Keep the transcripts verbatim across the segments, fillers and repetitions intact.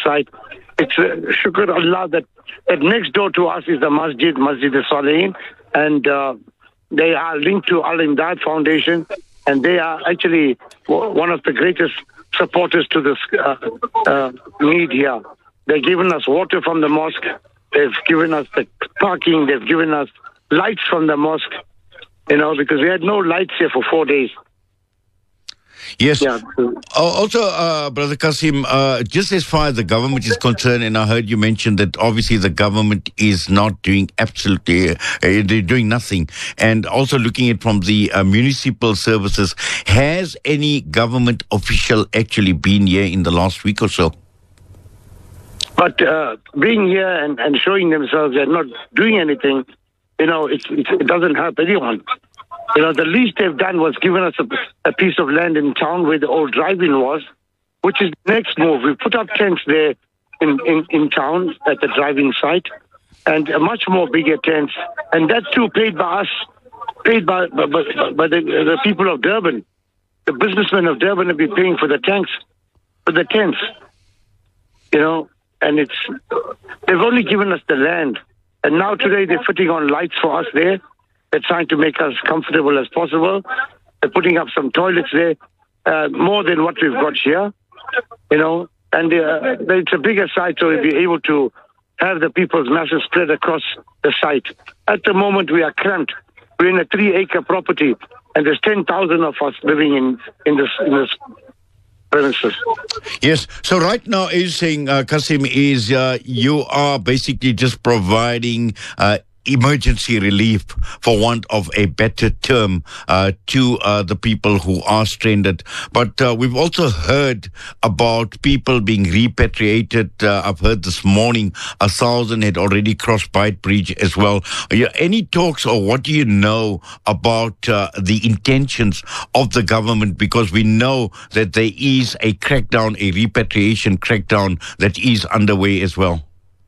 site. It's uh, shukr Allah that, that next door to us is the masjid, Masjid al-Salihin, and uh, they are linked to Al-Imdad Foundation, and they are actually one of the greatest supporters to this uh, uh, need here. They've given us water from the mosque. They've given us the parking. They've given us lights from the mosque, you know, because we had no lights here for four days. Yes. Yeah. Also, uh, Brother Kasim, uh, just as far as the government is concerned, and I heard you mention that obviously the government is not doing absolutely, uh, they're doing nothing. And also looking at from the uh, municipal services, has any government official actually been here in the last week or so? But uh, being here and, and showing themselves and not doing anything, you know, it, it, it doesn't help anyone. You know, the least they've done was given us a, a piece of land in town where the old drive-in was, which is the next move. We put up tents there in, in, in town at the drive-in site, and a much more bigger tents, and that too paid by us, paid by, by, by, by the, the people of Durban. The businessmen of Durban have been paying for the tanks, for the tents, you know, and it's, they've only given us the land, and now today they're fitting on lights for us there. They're trying to make us comfortable as possible. They're putting up some toilets there, uh, more than what we've got here, you know. And uh, it's a bigger site, so we'll be able to have the people's masses spread across the site. At the moment, we are cramped. We're in a three-acre property, and there's ten thousand of us living in, in this in this premises. Yes. So right now, is saying, uh, Kasim, is uh, you are basically just providing Uh, emergency relief, for want of a better term, uh, to uh, the people who are stranded. But uh, we've also heard about people being repatriated. Uh, I've heard this morning a thousand had already crossed Beit Bridge as well. Are you, any talks, or what do you know about uh, the intentions of the government? Because we know that there is a crackdown, a repatriation crackdown that is underway as well.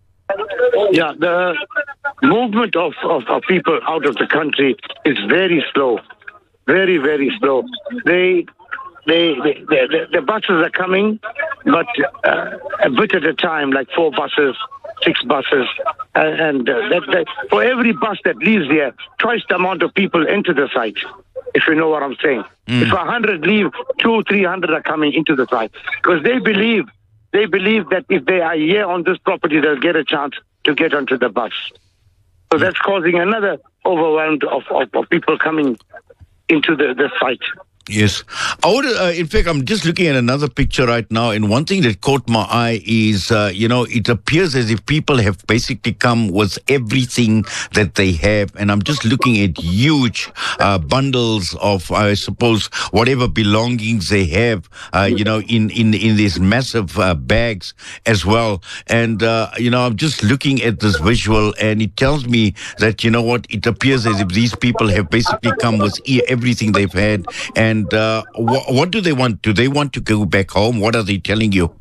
Yeah, the movement of, of, of people out of the country is very slow, very, very slow. They, they, they, they the, the buses are coming, but uh, a bit at a time, like four buses, six buses, and, and uh, that, that, for every bus that leaves here, twice the amount of people enter the site, if you know what I'm saying. Mm. If a hundred leave, two, three hundred are coming into the site, because they believe, they believe that if they are here on this property, they'll get a chance to get onto the bus. So that's causing another overwhelm of, of, of people coming into the, the site. Yes. I would, uh, in fact, I'm just looking at another picture right now, and one thing that caught my eye is, uh, you know, it appears as if people have basically come with everything that they have, and I'm just looking at huge uh, bundles of, I suppose, whatever belongings they have, uh, you know, in, in, in these massive uh, bags as well. And, uh, you know, I'm just looking at this visual, and it tells me that, you know what, it appears as if these people have basically come with e- everything they've had. And And uh, wh- what do they want? Do they want to go back home? What are they telling you?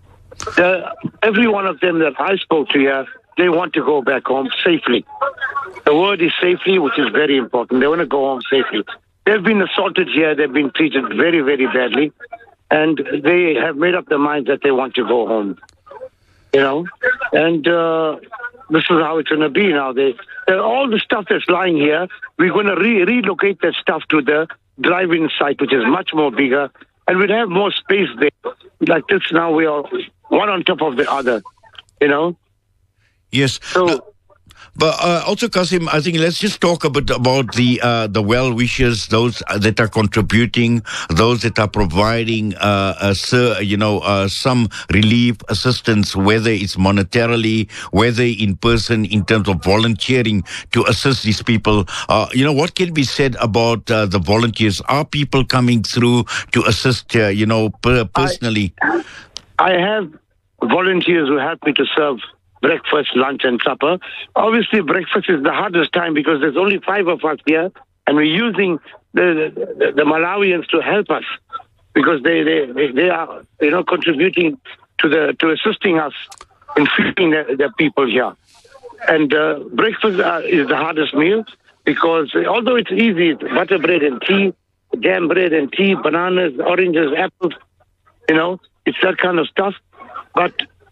Uh, every one of them that I spoke to here, they want to go back home safely. The word is safely, which is very important. They want to go home safely. They've been assaulted here. They've been treated very, very badly. And they have made up their minds that they want to go home. You know? And uh, this is how it's going to be now. They, all the stuff that's lying here, we're going to re- relocate that stuff to the drive-in site, which is much more bigger, and we'd have more space there. Like this now, we are one on top of the other, you know? Yes. So, uh, but uh, also, Kasim, I think let's just talk a bit about the uh, the well-wishers, those that are contributing, those that are providing, uh, uh, sir, you know, uh, some relief assistance, whether it's monetarily, whether in person, in terms of volunteering to assist these people. Uh, you know, what can be said about uh, the volunteers? Are people coming through to assist, uh, you know, per- personally? I, I have volunteers who help me to serve breakfast, lunch, and supper. Obviously, breakfast is the hardest time because there's only five of us here, and we're using the the, the Malawians to help us because they, they, they, they are, you know, contributing to the to assisting us in feeding the, the people here. And uh, breakfast uh, is the hardest meal because although it's easy, it's butter bread and tea, jam bread and tea, bananas, oranges, apples, you know, it's that kind of stuff. But